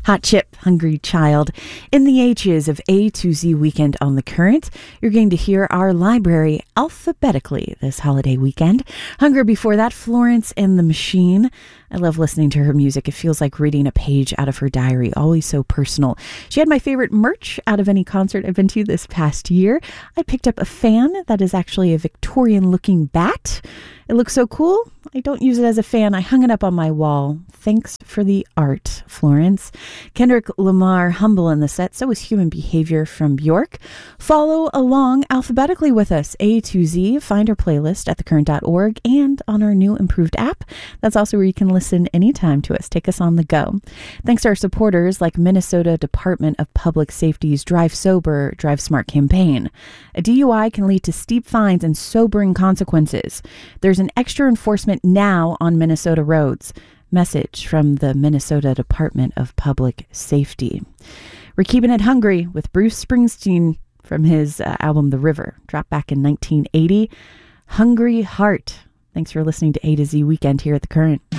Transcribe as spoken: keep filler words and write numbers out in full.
Hot Chip, Hungry Child. In the H's of A to Z Weekend on the Current, you're going to hear our library alphabetically this holiday weekend. Hunger before that, Florence and the Machine. I love listening to her music. It feels like reading a page out of her diary, always so personal. She had my favorite merch out of any concert I've been to this past year. I picked up a fan that is actually a Victorian-looking bat. It looks so cool. I don't use it as a fan. I hung it up on my wall. Thanks for the art, Florence. Kendrick Lamar, Humble in the set. So is Human Behavior from Bjork. Follow along alphabetically with us, A to Z. Find our playlist at the current dot org and on our new improved app. That's also where you can listen anytime to us. Take us on the go. Thanks to our supporters like Minnesota Department of Public Safety's Drive Sober, Drive Smart campaign. A D U I can lead to steep fines and sobering consequences. There's an extra enforcement now on Minnesota roads. Message from the Minnesota Department of Public Safety. We're keeping it hungry with Bruce Springsteen from his uh, album The River, dropped back in nineteen eighty. Hungry Heart. Thanks for listening to A to Z Weekend here at The Current.